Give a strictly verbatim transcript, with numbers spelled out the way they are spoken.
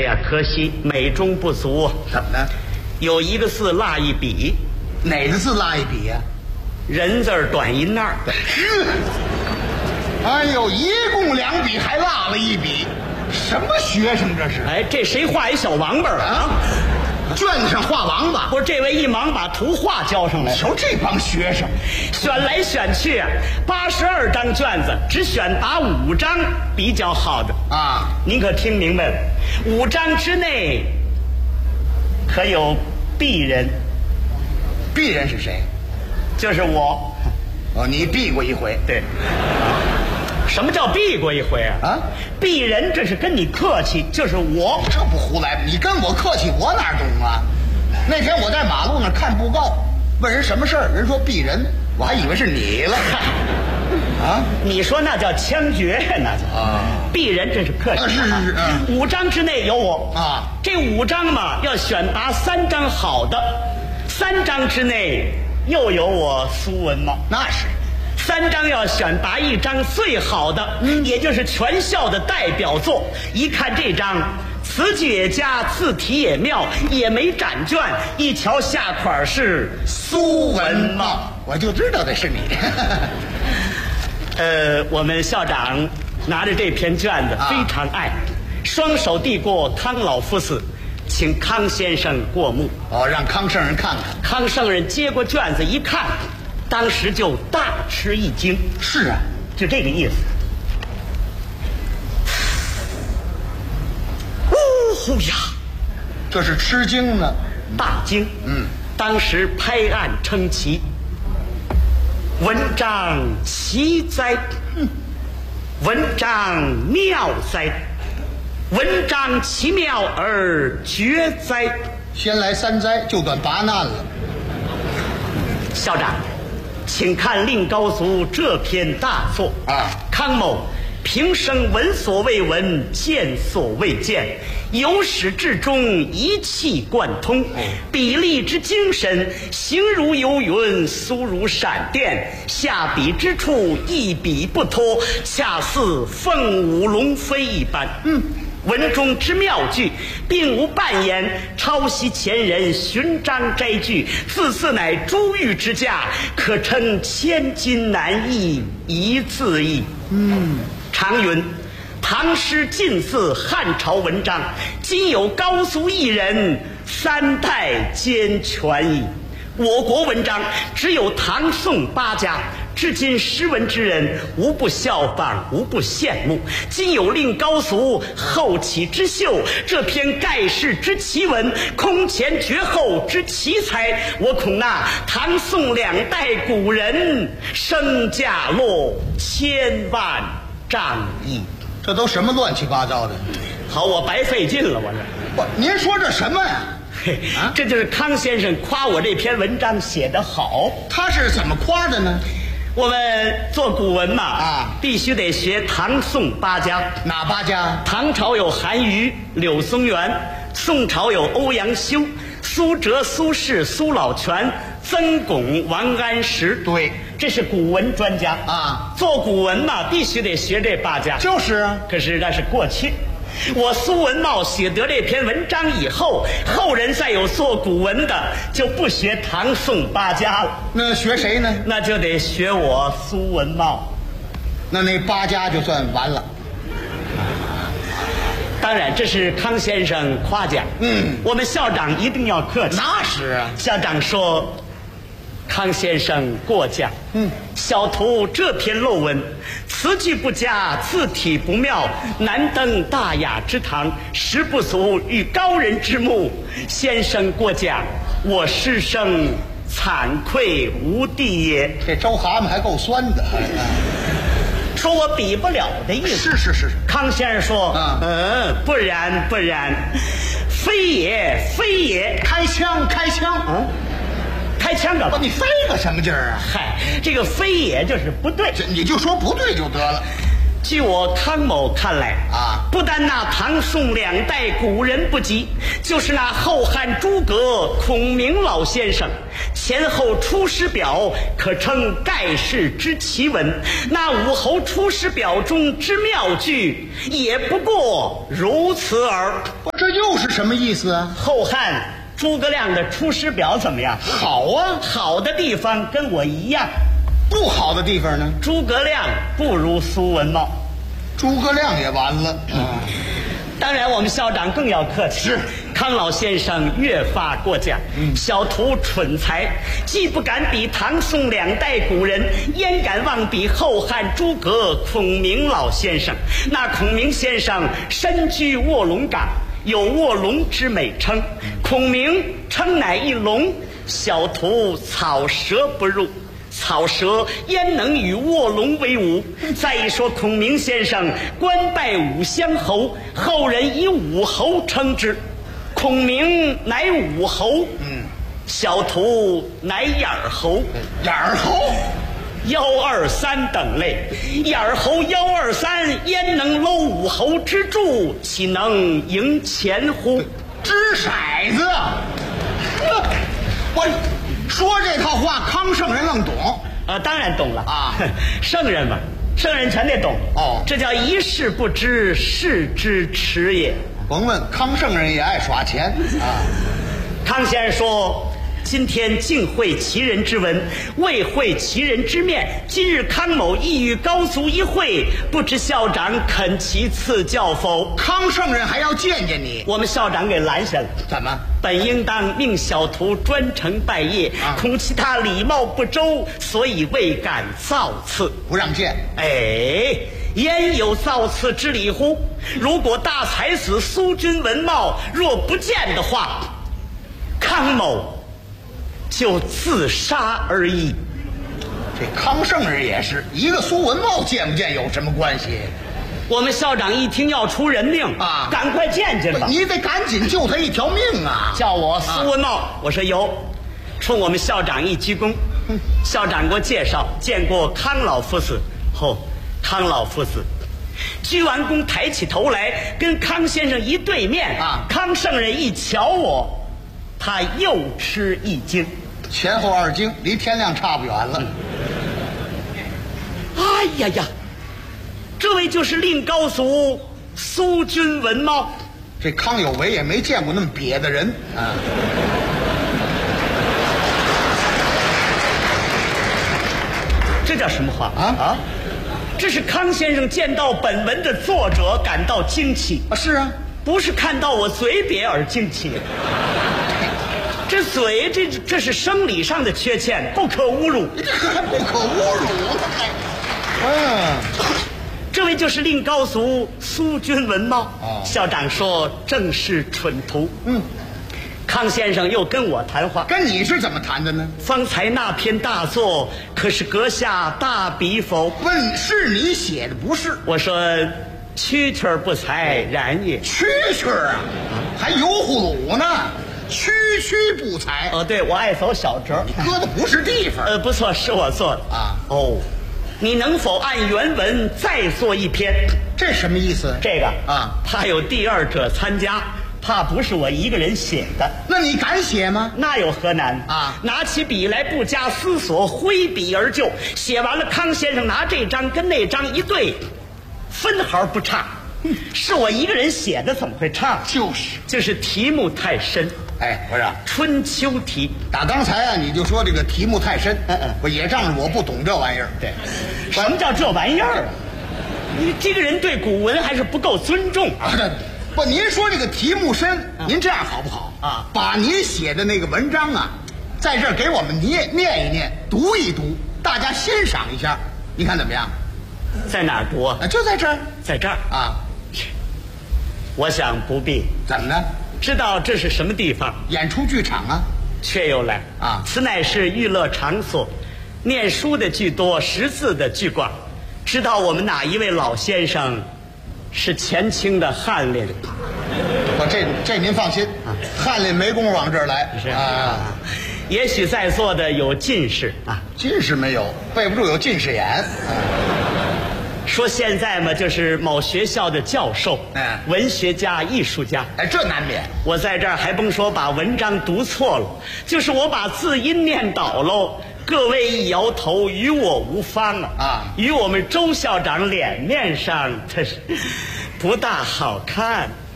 呀，可惜美中不足。 怎么呢？ 有一个字落一笔。 哪个字落一笔呀、啊？ 人字短一捺。 是。哎呦，一共两笔，还落了一笔，什么学生这是？ 哎，这谁画一小王八啊？ 卷子上画王八。 不是，这位一忙把图画交上来。 瞧这帮学生， 选来选去啊，八十二张卷子，只选拔五张比较好的啊。 您可听明白了？五张之内可有鄙人。 鄙人是谁？ 就是我。 哦，你避过一回。 对。什么叫避过一回啊？ 啊， 鄙人这是跟你客气，就是我。 这不胡来？你跟我客气，我哪懂啊？那天我在马路那看布告，问人什么事儿，人说鄙人，我还以为是你了。啊， 你说那叫枪决呀，那叫啊。鄙人这是客气。 啊、是是是。嗯、 五张之内有我啊， 这五张嘛，要选拔三张好的，三张之内又有我苏文茂。 那是。 三张要选拔一张最好的，嗯，也就是全校的代表作。一看这张，词句也佳，字体也妙，也没展卷。一瞧下款是苏文茂， 我就知道的是你。 呃，我们校长拿着这篇卷子非常爱，啊、双手递过康老夫子，请康先生过目。 哦，让康圣人看看。 康圣人接过卷子一看。当时就大吃一惊。 是啊， 就这个意思。呜呼呀， 这是吃惊呢， 大惊。 嗯， 当时拍案称奇，文章奇哉，嗯，文章妙哉，文章奇妙而绝哉。 先来三哉，就短八难了。 校长。请看令高足这篇大作啊！ 康某平生闻所未闻，见所未见，由始至终一气贯通，笔力之精神，行如游云，苏如闪电，下笔之处一笔不脱，恰似凤舞龙飞一般。嗯。文中之妙句，并无半言抄袭前人，寻章摘句，字字乃珠玉之价，可称千金难易一字易。嗯，常云唐诗尽似汉朝文章，今有高足一人，三代兼全矣。我国文章只有唐宋八家，至今诗文之人无不效仿，无不羡慕。今有令高足后起之秀，这篇盖世之奇文，空前绝后之奇才，我恐那唐宋两代古人身价落千万丈矣。 这都什么乱七八糟的？ 好，我白费劲了，我这。 不，您说这什么呀？ 嘿，啊，这就是康先生夸我这篇文章写得好。 他是怎么夸的呢？ 我们做古文嘛， 啊， 必须得学唐宋八家。 哪八家？ 唐朝有韩愈、柳宗元，宋朝有欧阳修、苏辙、苏轼、苏老泉、曾巩、王安石。 对， 这是古文专家啊。 做古文嘛，必须得学这八家。 就是啊， 可是那是过去。我苏文茂写得这篇文章以后，后人再有做古文的，就不学唐宋八家了。 那学谁呢？ 那就得学我苏文茂。 那那八家就算完了。 当然，这是康先生夸奖。 嗯， 我们校长一定要客气。 那是啊。 校长说，康先生过奖。 嗯， 小徒这篇陋文，词句不佳，字体不妙，难登大雅之堂，实不足与高人之目。先生过奖，我师生惭愧无地也。 这周蛤蟆还够酸的。 说我比不了的意思。 是是是。 康先生说， 嗯嗯，不然不然，非也非也。 开枪开枪。 嗯。开枪干嘛？ 你飞个什么劲儿啊？ 嗨，这个非也就是不对， 这你就说不对就得了。 据我康某看来啊， 不但那唐宋两代古人不及，就是那后汉诸葛孔明老先生，前前后《出师表》可称盖世之奇文，那武侯《出师表》中之妙句，也不过如此耳。 这又是什么意思啊？ 后汉诸葛亮的《出师表》怎么样？ 好啊， 好的地方跟我一样， 不好的地方呢？ 诸葛亮不如苏文茂。 诸葛亮也完了。嗯， 当然，我们校长更要客气。 是康老先生越发过奖，嗯、小徒蠢才，既不敢比唐宋两代古人，焉敢妄比后汉诸葛孔明老先生？那孔明先生身居卧龙岗，有卧龙之美称。孔明称乃一龙，小徒草蛇不入。草蛇焉能与卧龙为伍？再一说孔明先生官拜武乡侯，后人以武侯称之。孔明乃武侯，嗯，小徒乃眼儿侯。 眼儿侯， 幺二三等类，眼儿侯幺二三，焉能搂武侯之柱？岂能赢钱乎？ 掷骰子。我说这套话，康圣人愣懂啊，当然懂了啊， 圣人嘛，圣人全得懂哦。 这叫一事不知，是之迟也。 甭问，康圣人也爱耍钱啊。 康先生说，今天竟会其人之文，未会其人之面。今日康某意与高足一会，不知校长肯其赐教否？ 康圣人还要见见你， 我们校长给拦下了。 怎么？ 本应当命小徒专程拜谒，啊、恐其他礼貌不周，所以未敢造次， 不让见。 哎，焉有造次之理乎？如果大才子苏君文茂若不见的话，康某就自杀而已。 这康圣人也是一个苏文茂，见不见有什么关系？ 我们校长一听要出人命啊，赶快见见吧！ 你得赶紧救他一条命啊！ 叫我苏文茂，啊、我说有，冲我们校长一鞠躬。嗯、校长给我介绍，见过康老夫子。哦，康老夫子。鞠完躬，抬起头来，跟康先生一对面啊。康圣人一瞧我，他又吃一惊， 前后二惊，离天亮差不远了。 嗯、哎呀呀！这位就是令高祖苏君文茂。 这康有为也没见过那么瘪的人啊！ 这叫什么话啊啊！ 这是康先生见到本文的作者感到惊奇啊！是啊， 不是看到我嘴瘪而惊奇。这嘴，这这是生理上的缺陷，不可侮辱。 这还不可侮辱呢？嗯。 这位就是令高祖苏君文茂。 哦， 校长说正是蠢徒。 嗯， 康先生又跟我谈话， 跟你是怎么谈的呢？ 方才那篇大作，可是阁下大笔否？ 问是你写的不是？ 我说蛐蛐不才，然也。 蛐蛐啊，还油葫芦呢。区区不才。 哦，对，我爱走小折， 你搁的不是地方。 呃，不错，是我做的啊。 哦。你能否按原文再做一篇？ 这什么意思？ 这个啊， 怕有第二者参加，怕不是我一个人写的。 那你敢写吗？ 那有何难啊？ 拿起笔来，不加思索，挥笔而就。写完了，康先生拿这张跟那张一对，分毫不差。嗯、是我一个人写的，怎么会差？ 就是， 就是题目太深。 哎，不是春秋题， 打刚才啊，你就说这个题目太深，嗯嗯，我也仗着我不懂这玩意儿。 对，什么叫这玩意儿啊？你这个人对古文还是不够尊重啊！ 不，您说这个题目深，啊、您这样好不好啊？把您写的那个文章啊，在这儿给我们念念一念，读一读，大家欣赏一下，你看怎么样？ 在哪儿读啊？ 就在这儿， 在这儿啊。 我想不必。 怎么呢？ 知道这是什么地方？ 演出剧场啊。 却又来啊！ 此乃是娱乐场所，念书的居多，识字的居广。知道我们哪一位老先生是前清的翰林？ 我这这您放心，啊、翰林没工夫往这儿来。 是啊，也许在座的有进士啊， 进士没有，背不住有近视眼。啊、 说现在嘛，就是某学校的教授， 嗯， 文学家、艺术家。 哎，这难免。 我在这儿还甭说把文章读错了，就是我把字音念倒喽，各位一摇头，与我无方啊！ 啊， 与我们周校长脸面上，这是不大好看。